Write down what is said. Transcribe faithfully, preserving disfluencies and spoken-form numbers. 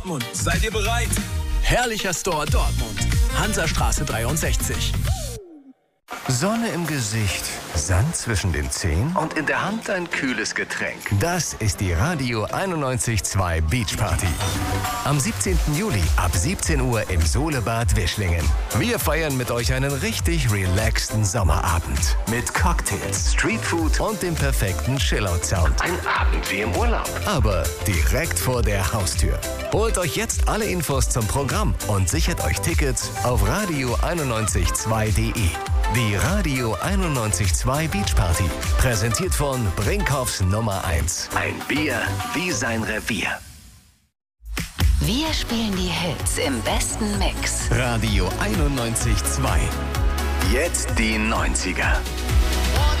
Dortmund, seid ihr bereit? Herrlicher Store Dortmund. Hansastraße dreiundsechzig. Sonne im Gesicht, Sand zwischen den Zehen und in der Hand ein kühles Getränk. Das ist die Radio einundneunzig Komma zwei Beach Party. Am siebzehnten Juli ab siebzehn Uhr im Solebad Wischlingen. Wir feiern mit euch einen richtig relaxten Sommerabend. Mit Cocktails, Streetfood und dem perfekten Chillout-Sound. Ein Abend wie im Urlaub. Aber direkt vor der Haustür. Holt euch jetzt alle Infos zum Programm und sichert euch Tickets auf radio einundneunzig Komma zwei punkt de. Die Radio einundneunzig Komma zwei Beach Party. Präsentiert von Brinkhoffs Nummer eins. Ein Bier wie sein Revier. Wir spielen die Hits im besten Mix. Radio einundneunzig Komma zwei. Jetzt die neunziger.